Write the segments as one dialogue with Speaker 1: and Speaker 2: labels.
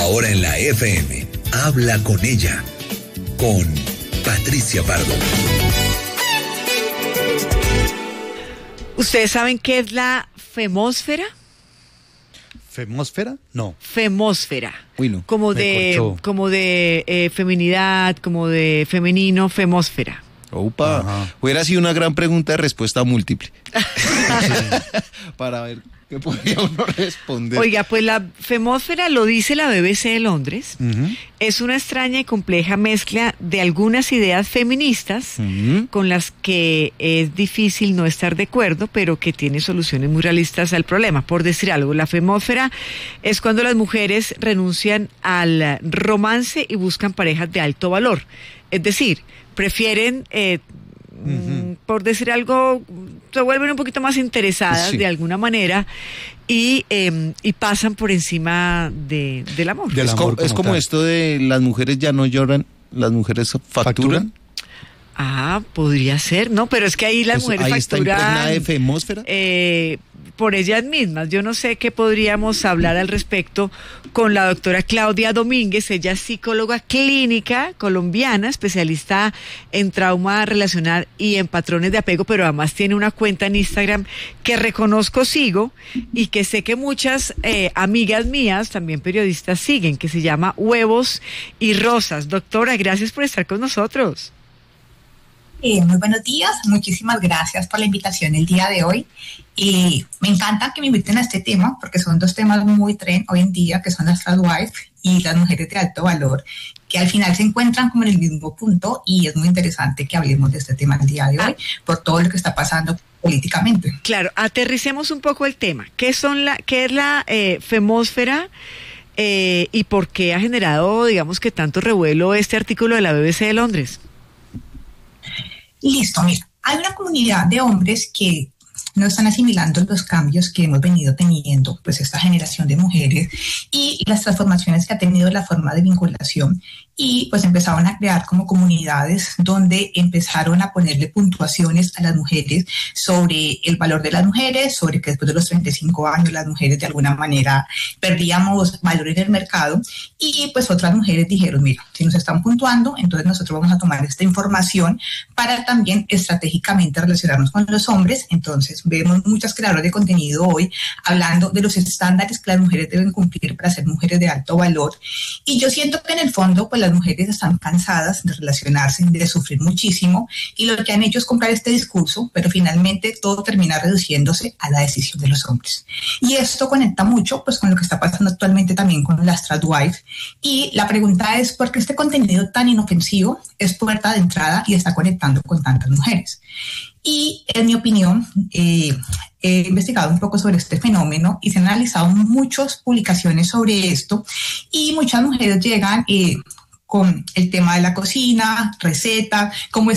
Speaker 1: Ahora en la FM, habla con ella, con Patricia Pardo.
Speaker 2: ¿Ustedes saben qué es la femósfera?
Speaker 3: ¿Femósfera? No.
Speaker 2: Femósfera.
Speaker 3: Uy, no.
Speaker 2: Como de feminidad, como de femenino, femósfera.
Speaker 4: Opa, hubiera sido una gran pregunta de respuesta múltiple. Para ver qué podía uno responder.
Speaker 2: Oiga, pues la femósfera, lo dice la BBC de Londres, es una extraña y compleja mezcla de algunas ideas feministas con las que es difícil no estar de acuerdo, pero que tiene soluciones muy realistas al problema. Por decir algo, la femósfera es cuando las mujeres renuncian al romance y buscan parejas de alto valor. Es decir, prefieren, por decir algo, se vuelven un poquito más interesadas de alguna manera y pasan por encima del amor.
Speaker 4: Es como esto de las mujeres ya no lloran, las mujeres facturan.
Speaker 2: Ah, podría ser, ¿no? Pero es que ahí las mujeres
Speaker 4: ahí
Speaker 2: facturan...
Speaker 4: está impregnada de femósfera.
Speaker 2: Por ellas mismas. Yo no sé qué podríamos hablar al respecto con la doctora Claudia Domínguez. Ella es psicóloga clínica colombiana, especialista en trauma relacional y en patrones de apego, pero además tiene una cuenta en Instagram que reconozco, sigo, y que sé que muchas amigas mías, también periodistas, siguen, que se llama Huevos y Rosas. Doctora, gracias por estar con nosotros.
Speaker 5: Muy buenos días, muchísimas gracias por la invitación el día de hoy. Me encanta que me inviten a este tema porque son dos temas muy tren hoy en día, que son las tradwives y las mujeres de alto valor, que al final se encuentran como en el mismo punto, y es muy interesante que hablemos de este tema el día de hoy por todo lo que está pasando políticamente.
Speaker 2: Claro, aterricemos un poco el tema. ¿Qué es la femósfera y por qué ha generado, digamos, que tanto revuelo este artículo de la BBC de Londres?
Speaker 5: Listo, mira, hay una comunidad de hombres que no están asimilando los cambios que hemos venido teniendo, pues esta generación de mujeres y las transformaciones que ha tenido la forma de vinculación, y pues empezaron a crear como comunidades donde empezaron a ponerle puntuaciones a las mujeres sobre el valor de las mujeres, sobre que después de los 35 años las mujeres de alguna manera perdíamos valor en el mercado, y pues otras mujeres dijeron, mira, si nos están puntuando, entonces nosotros vamos a tomar esta información para también estratégicamente relacionarnos con los hombres. Entonces vemos muchas creadoras de contenido hoy hablando de los estándares que las mujeres deben cumplir para ser mujeres de alto valor, y yo siento que en el fondo pues las mujeres están cansadas de relacionarse, de sufrir muchísimo, y lo que han hecho es comprar este discurso, pero finalmente todo termina reduciéndose a la decisión de los hombres. Y esto conecta mucho pues con lo que está pasando actualmente también con las tradwives, y la pregunta es ¿por qué este contenido tan inofensivo es puerta de entrada y está conectando con tantas mujeres? Y en mi opinión, he investigado un poco sobre este fenómeno y se han analizado muchas publicaciones sobre esto, y muchas mujeres llegan con el tema de la cocina, receta, como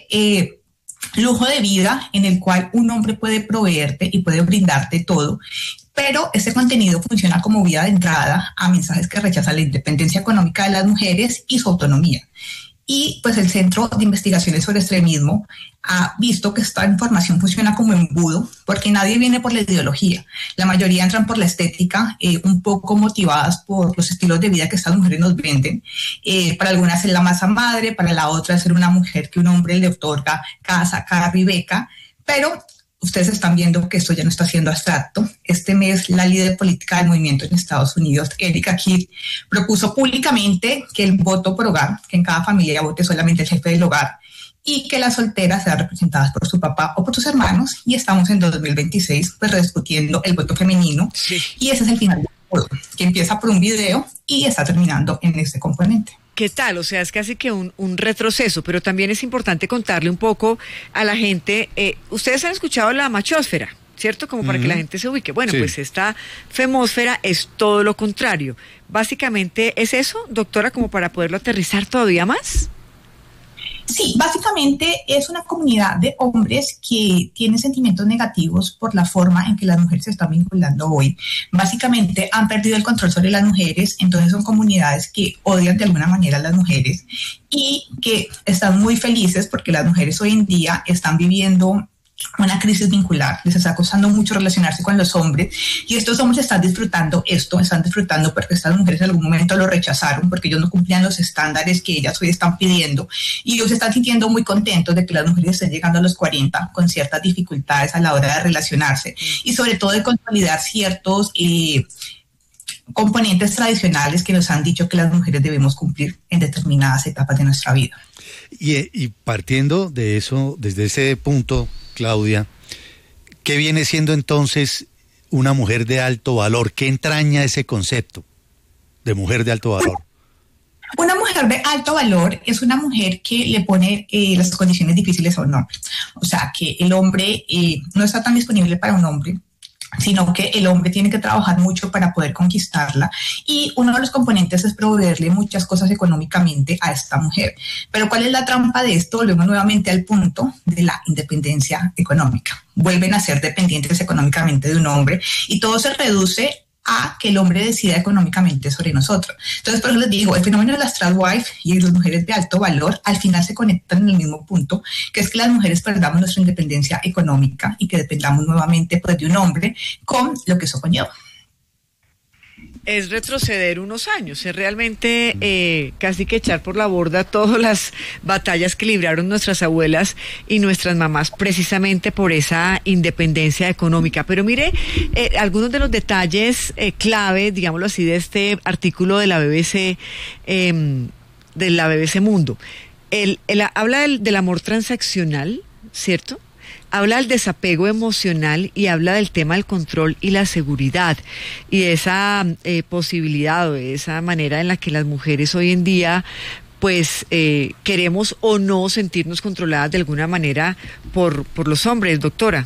Speaker 5: lujo de vida en el cual un hombre puede proveerte y puede brindarte todo. Pero este contenido funciona como vía de entrada a mensajes que rechazan la independencia económica de las mujeres y su autonomía. Y pues el Centro de Investigaciones sobre Extremismo ha visto que esta información funciona como embudo, porque nadie viene por la ideología. La mayoría entran por la estética, un poco motivadas por los estilos de vida que estas mujeres nos venden. Para algunas es la masa madre, para la otra es ser una mujer que un hombre le otorga casa, carro y beca, pero ustedes están viendo que esto ya no está siendo abstracto. Este mes, la líder política del movimiento en Estados Unidos, Erika Kidd, propuso públicamente que el voto por hogar, que en cada familia vote solamente el jefe del hogar, y que las solteras sean representadas por su papá o por sus hermanos, y estamos en 2026 pues rediscutiendo el voto femenino, y ese es el final del juego, que empieza por un video y está terminando en este componente.
Speaker 2: ¿Qué tal? O sea, es casi que un retroceso, pero también es importante contarle un poco a la gente. Ustedes han escuchado la machósfera, ¿cierto? Como para que la gente se ubique. Bueno, pues esta femósfera es todo lo contrario. Básicamente, ¿es eso, doctora, como para poderlo aterrizar todavía más?
Speaker 5: Sí, básicamente es una comunidad de hombres que tienen sentimientos negativos por la forma en que las mujeres se están vinculando hoy. Básicamente han perdido el control sobre las mujeres, entonces son comunidades que odian de alguna manera a las mujeres y que están muy felices porque las mujeres hoy en día están viviendo una crisis vincular, les está costando mucho relacionarse con los hombres y estos hombres están disfrutando porque estas mujeres en algún momento lo rechazaron porque ellos no cumplían los estándares que ellas hoy están pidiendo y ellos se están sintiendo muy contentos de que las mujeres estén llegando a los 40 con ciertas dificultades a la hora de relacionarse y sobre todo de consolidar ciertos componentes tradicionales que nos han dicho que las mujeres debemos cumplir en determinadas etapas de nuestra vida.
Speaker 3: Y partiendo de eso, desde ese punto, Claudia, ¿qué viene siendo entonces una mujer de alto valor? ¿Qué entraña ese concepto de mujer de alto valor?
Speaker 5: Una mujer de alto valor es una mujer que le pone las condiciones difíciles a un hombre. O sea, que el hombre no está tan disponible para un hombre, sino que el hombre tiene que trabajar mucho para poder conquistarla y uno de los componentes es proveerle muchas cosas económicamente a esta mujer. Pero ¿cuál es la trampa de esto? Volvemos nuevamente al punto de la independencia económica. Vuelven a ser dependientes económicamente de un hombre y todo se reduce a que el hombre decida económicamente sobre nosotros. Entonces, por eso les digo, el fenómeno de las tradwife y las mujeres de alto valor al final se conectan en el mismo punto, que es que las mujeres perdamos nuestra independencia económica y que dependamos nuevamente pues, de un hombre con lo que eso conlleva.
Speaker 2: Es retroceder unos años, es realmente casi que echar por la borda todas las batallas que libraron nuestras abuelas y nuestras mamás precisamente por esa independencia económica. Pero mire, algunos de los detalles clave, digámoslo así, de este artículo de la BBC, Mundo. Habla del amor transaccional, ¿cierto? Habla del desapego emocional y habla del tema del control y la seguridad y de esa posibilidad o de esa manera en la que las mujeres hoy en día pues queremos o no sentirnos controladas de alguna manera por los hombres, doctora.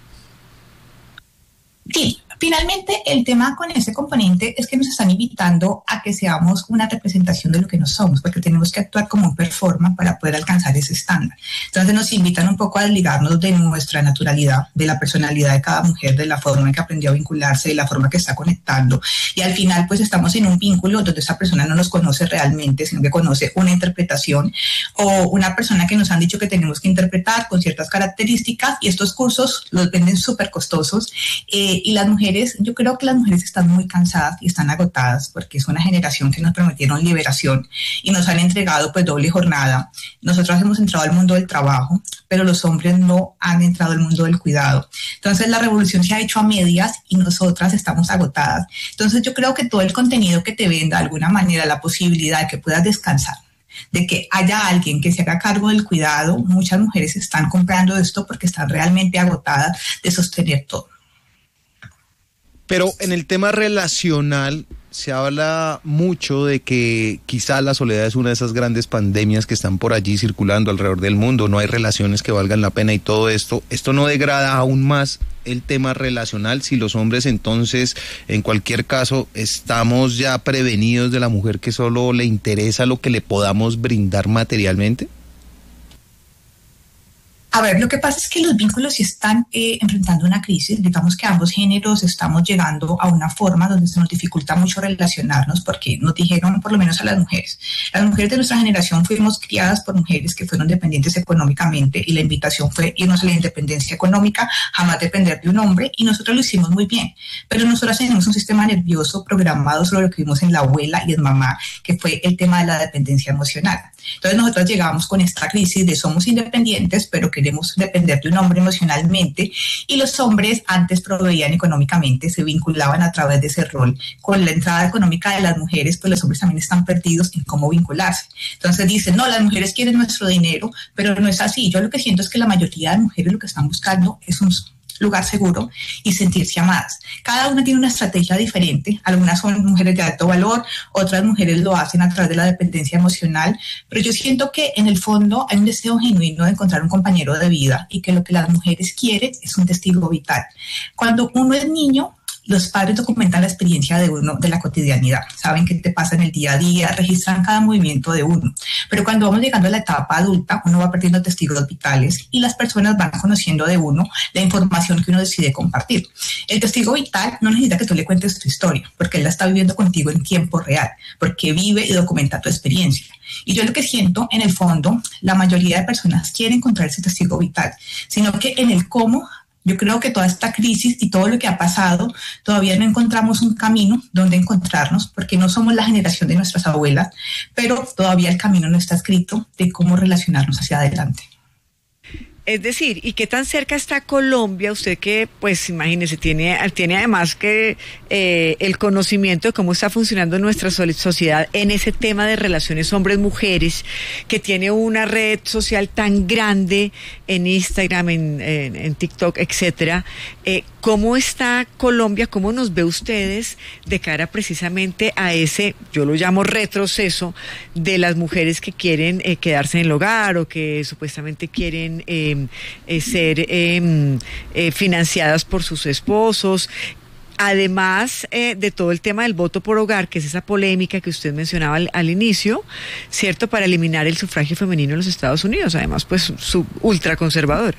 Speaker 5: Sí. Finalmente, el tema con ese componente es que nos están invitando a que seamos una representación de lo que no somos, porque tenemos que actuar como un performance para poder alcanzar ese estándar. Entonces nos invitan un poco a desligarnos de nuestra naturalidad, de la personalidad de cada mujer, de la forma en que aprendió a vincularse, de la forma que está conectando. Y al final, pues estamos en un vínculo donde esa persona no nos conoce realmente, sino que conoce una interpretación o una persona que nos han dicho que tenemos que interpretar con ciertas características y estos cursos los venden súper costosos y las mujeres, yo creo que las mujeres están muy cansadas y están agotadas porque es una generación que nos prometieron liberación y nos han entregado pues doble jornada. Nosotros hemos entrado al mundo del trabajo, pero los hombres no han entrado al mundo del cuidado. Entonces la revolución se ha hecho a medias y nosotras estamos agotadas. Entonces yo creo que todo el contenido que te venda de alguna manera la posibilidad de que puedas descansar, de que haya alguien que se haga cargo del cuidado, muchas mujeres están comprando esto porque están realmente agotadas de sostener todo.
Speaker 4: Pero en el tema relacional se habla mucho de que quizás la soledad es una de esas grandes pandemias que están por allí circulando alrededor del mundo, no hay relaciones que valgan la pena y todo esto. ¿Esto no degrada aún más el tema relacional si los hombres entonces, en cualquier caso, estamos ya prevenidos de la mujer que solo le interesa lo que le podamos brindar materialmente?
Speaker 5: A ver, lo que pasa es que los vínculos sí están enfrentando una crisis. Digamos que ambos géneros estamos llegando a una forma donde se nos dificulta mucho relacionarnos porque nos dijeron, por lo menos a las mujeres de nuestra generación fuimos criadas por mujeres que fueron dependientes económicamente y la invitación fue irnos a la independencia económica, jamás depender de un hombre y nosotros lo hicimos muy bien. Pero nosotras tenemos un sistema nervioso programado sobre lo que vimos en la abuela y en mamá, que fue el tema de la dependencia emocional. Entonces nosotros llegamos con esta crisis de somos independientes, pero queremos depender de un hombre emocionalmente y los hombres antes proveían económicamente, se vinculaban a través de ese rol. Con la entrada económica de las mujeres, pues los hombres también están perdidos en cómo vincularse. Entonces dicen, no, las mujeres quieren nuestro dinero, pero no es así. Yo lo que siento es que la mayoría de mujeres lo que están buscando es un lugar seguro y sentirse amadas. Cada una tiene una estrategia diferente. Algunas son mujeres de alto valor, otras mujeres lo hacen a través de la dependencia emocional, pero yo siento que en el fondo hay un deseo genuino de encontrar un compañero de vida y que lo que las mujeres quieren es un testigo vital. Cuando uno es niño, los padres documentan la experiencia de uno, de la cotidianidad, saben qué te pasa en el día a día, registran cada movimiento de uno. Pero cuando vamos llegando a la etapa adulta, uno va perdiendo testigos vitales y las personas van conociendo de uno la información que uno decide compartir. El testigo vital no necesita que tú le cuentes tu historia, porque él la está viviendo contigo en tiempo real, porque vive y documenta tu experiencia. Y yo lo que siento, en el fondo, la mayoría de personas quieren encontrar ese testigo vital, sino que en el cómo, yo creo que toda esta crisis y todo lo que ha pasado, todavía no encontramos un camino donde encontrarnos, porque no somos la generación de nuestras abuelas, pero todavía el camino no está escrito de cómo relacionarnos hacia adelante.
Speaker 2: Es decir, ¿y qué tan cerca está Colombia? Usted que, pues, imagínese, tiene además que el conocimiento de cómo está funcionando nuestra sociedad en ese tema de relaciones hombres-mujeres, que tiene una red social tan grande en Instagram, en TikTok, etcétera. ¿Cómo está Colombia? ¿Cómo nos ve ustedes de cara precisamente a ese, yo lo llamo retroceso, de las mujeres que quieren quedarse en el hogar o que supuestamente quieren ser financiadas por sus esposos? Además de todo el tema del voto por hogar, que es esa polémica que usted mencionaba al inicio, ¿cierto? Para eliminar el sufragio femenino en los Estados Unidos, además pues su ultraconservadora.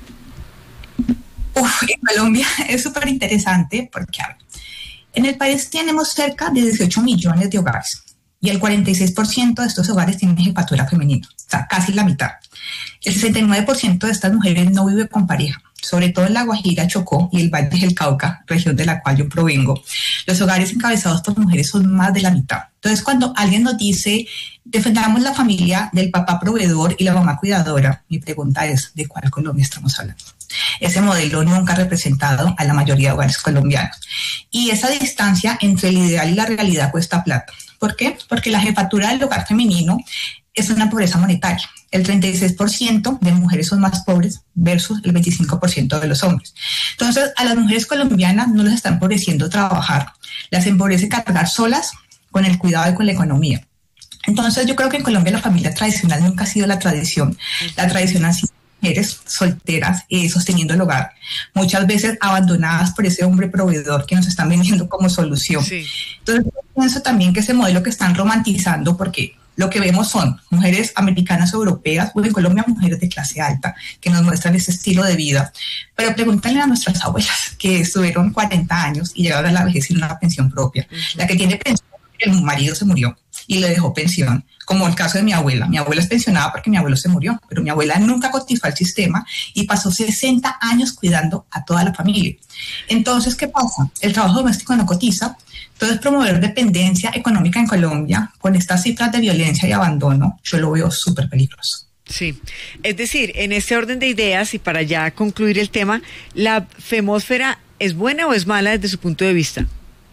Speaker 5: En Colombia es súper interesante porque en el país tenemos cerca de 18 millones de hogares y el 46% de estos hogares tienen jefatura femenina, o sea, casi la mitad. El 69% de estas mujeres no vive con pareja, sobre todo en La Guajira, Chocó y el Valle del Cauca, región de la cual yo provengo. Los hogares encabezados por mujeres son más de la mitad. Entonces, cuando alguien nos dice, defendamos la familia del papá proveedor y la mamá cuidadora, mi pregunta es, ¿de cuál Colombia estamos hablando? Ese modelo nunca ha representado a la mayoría de hogares colombianos. Y esa distancia entre el ideal y la realidad cuesta plata. ¿Por qué? Porque la jefatura del hogar femenino es una pobreza monetaria. El 36% de mujeres son más pobres versus el 25% de los hombres. Entonces, a las mujeres colombianas no les está empobreciendo trabajar, las empobrece cargar solas con el cuidado y con la economía. Entonces, yo creo que en Colombia la familia tradicional nunca ha sido la tradición. La tradición ha sido mujeres solteras sosteniendo el hogar, muchas veces abandonadas por ese hombre proveedor que nos están vendiendo como solución. Sí. Entonces, yo pienso también que ese modelo que están romantizando, porque lo que vemos son mujeres americanas o europeas, o en Colombia mujeres de clase alta, que nos muestran ese estilo de vida. Pero pregúntale a nuestras abuelas, que estuvieron 40 años y llegaron a la vejez sin una pensión propia. La que tiene pensión, el marido se murió y le dejó pensión, como el caso de mi abuela. Mi abuela es pensionada porque mi abuelo se murió, pero mi abuela nunca cotizó al sistema y pasó 60 años cuidando a toda la familia. Entonces, ¿qué pasa? El trabajo doméstico no cotiza. Entonces, promover dependencia económica en Colombia con estas cifras de violencia y abandono, yo lo veo súper peligroso.
Speaker 2: Sí, es decir, en este orden de ideas y para ya concluir el tema, ¿la femósfera es buena o es mala desde su punto de vista?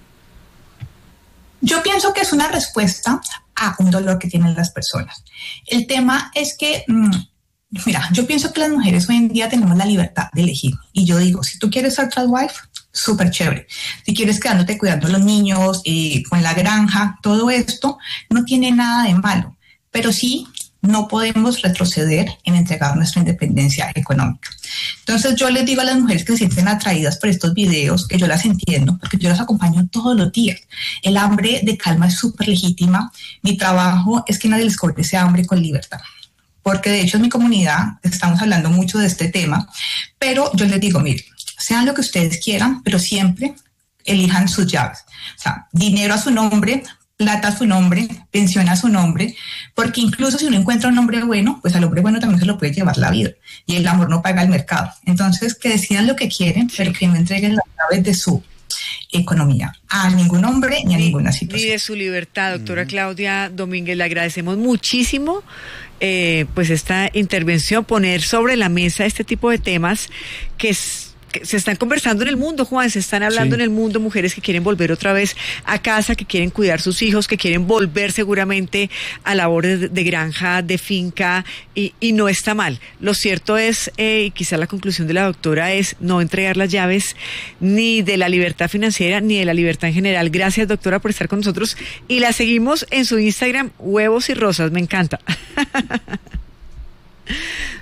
Speaker 5: Yo pienso que es una respuesta a un dolor que tienen las personas. El tema es que, mira, yo pienso que las mujeres hoy en día tenemos la libertad de elegir. Y yo digo, si tú quieres ser tradwife, súper chévere. Si quieres quedándote cuidando a los niños, con la granja, todo esto no tiene nada de malo. Pero sí, no podemos retroceder en entregar nuestra independencia económica. Entonces yo les digo a las mujeres que se sienten atraídas por estos videos, que yo las entiendo, porque yo las acompaño todos los días. El hambre de calma es súper legítima. Mi trabajo es que nadie les cobre ese hambre con libertad. Porque de hecho en mi comunidad estamos hablando mucho de este tema, pero yo les digo, mire, sean lo que ustedes quieran, pero siempre elijan sus llaves. O sea, dinero a su nombre, plata a su nombre, pensión a su nombre, porque incluso si uno encuentra un hombre bueno, pues al hombre bueno también se lo puede llevar la vida y el amor no paga el mercado. Entonces, que decidan lo que quieren, pero que no entreguen las llaves de su economía a ningún hombre ni a ninguna situación.
Speaker 2: Ni de su libertad, doctora Claudia Domínguez, le agradecemos muchísimo pues esta intervención, poner sobre la mesa este tipo de temas que se están conversando en el mundo, Juan, se están hablando en el mundo, mujeres que quieren volver otra vez a casa, que quieren cuidar sus hijos, que quieren volver seguramente a labores de granja, de finca, y no está mal. Lo cierto es, y quizá la conclusión de la doctora es no entregar las llaves ni de la libertad financiera ni de la libertad en general. Gracias, doctora, por estar con nosotros, y la seguimos en su Instagram, Huevos y Rosas, me encanta.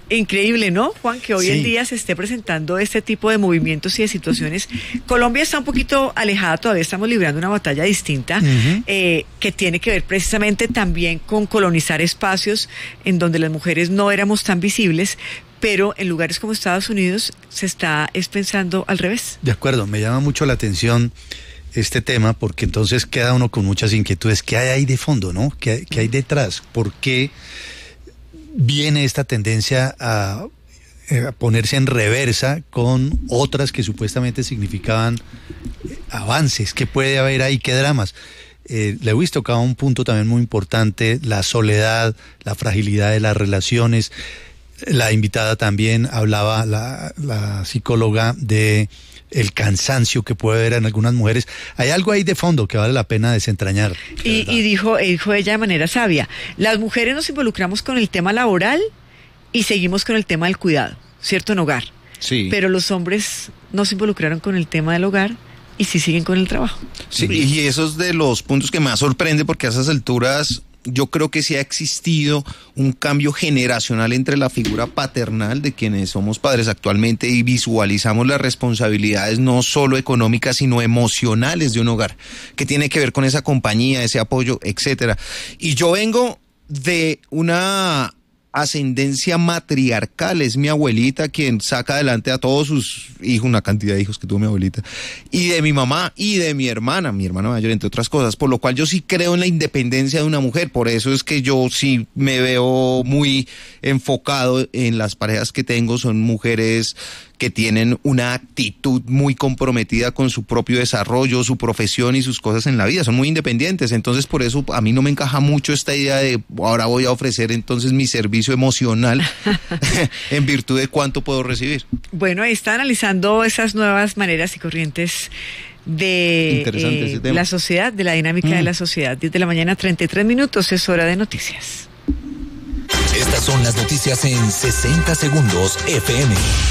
Speaker 2: Increíble, ¿no, Juan? Que hoy en
Speaker 3: Sí.
Speaker 2: día se esté presentando este tipo de movimientos y de situaciones. Colombia está un poquito alejada, todavía estamos librando una batalla distinta, que tiene que ver precisamente también con colonizar espacios en donde las mujeres no éramos tan visibles, pero en lugares como Estados Unidos se está pensando al revés.
Speaker 3: De acuerdo, me llama mucho la atención este tema porque entonces queda uno con muchas inquietudes. ¿Qué hay ahí de fondo, no? ¿Qué hay detrás? ¿Por qué viene esta tendencia a ponerse en reversa con otras que supuestamente significaban avances? ¿Qué puede haber ahí? ¿Qué dramas? Lewis tocaba un punto también muy importante, la soledad, la fragilidad de las relaciones. La invitada también hablaba, la psicóloga, de el cansancio que puede haber en algunas mujeres. Hay algo ahí de fondo que vale la pena desentrañar.
Speaker 2: Y dijo ella de manera sabia, las mujeres nos involucramos con el tema laboral y seguimos con el tema del cuidado, ¿cierto? En hogar.
Speaker 4: Sí.
Speaker 2: Pero los hombres no se involucraron con el tema del hogar y sí siguen con el trabajo.
Speaker 4: Sí, y eso es de los puntos que más sorprende porque a esas alturas yo creo que sí ha existido un cambio generacional entre la figura paternal de quienes somos padres actualmente y visualizamos las responsabilidades no solo económicas sino emocionales de un hogar, que tiene que ver con esa compañía, ese apoyo, etcétera. Y yo vengo de una ascendencia matriarcal, es mi abuelita quien saca adelante a todos sus hijos, una cantidad de hijos que tuvo mi abuelita, y de mi mamá y de mi hermana mayor, entre otras cosas, por lo cual yo sí creo en la independencia de una mujer, por eso es que yo sí me veo muy enfocado en las parejas que tengo, son mujeres que tienen una actitud muy comprometida con su propio desarrollo, su profesión y sus cosas en la vida, son muy independientes, entonces por eso a mí no me encaja mucho esta idea de ahora voy a ofrecer entonces mi servicio emocional en virtud de cuánto puedo recibir.
Speaker 2: Bueno, ahí está analizando esas nuevas maneras y corrientes de la sociedad, de la dinámica de la sociedad. 10 de la mañana, 33 minutos, es hora de noticias.
Speaker 1: Estas son las noticias en 60 segundos FM.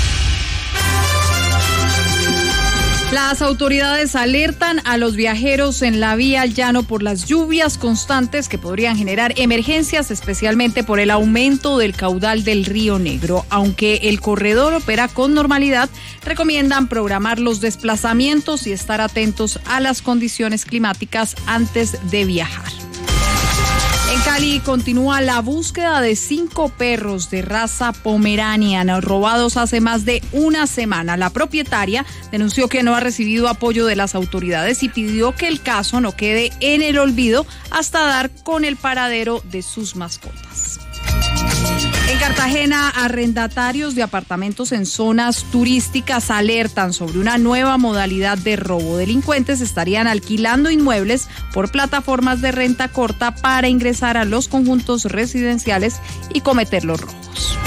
Speaker 6: Las autoridades alertan a los viajeros en la vía al llano por las lluvias constantes que podrían generar emergencias, especialmente por el aumento del caudal del Río Negro. Aunque el corredor opera con normalidad, recomiendan programar los desplazamientos y estar atentos a las condiciones climáticas antes de viajar. En Cali continúa la búsqueda de 5 perros de raza Pomeranian robados hace más de una semana. La propietaria denunció que no ha recibido apoyo de las autoridades y pidió que el caso no quede en el olvido hasta dar con el paradero de sus mascotas. En Cartagena, arrendatarios de apartamentos en zonas turísticas alertan sobre una nueva modalidad de robo. Delincuentes estarían alquilando inmuebles por plataformas de renta corta para ingresar a los conjuntos residenciales y cometer los robos.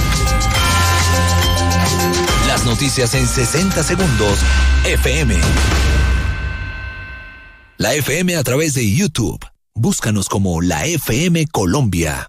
Speaker 1: Las noticias en 60 segundos FM. La FM a través de YouTube. Búscanos como La FM Colombia.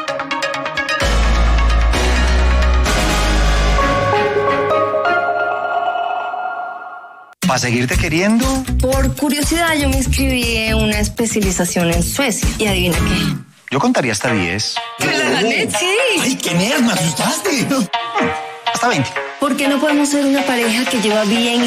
Speaker 7: ¿Para seguirte queriendo?
Speaker 8: Por curiosidad yo me inscribí en una especialización en Suecia y adivina qué.
Speaker 7: Yo contaría hasta 10.
Speaker 8: Sí.
Speaker 7: ¡Ay, qué nerd! ¡Me asustaste! Hasta 20.
Speaker 8: ¿Por qué no podemos ser una pareja que lleva bien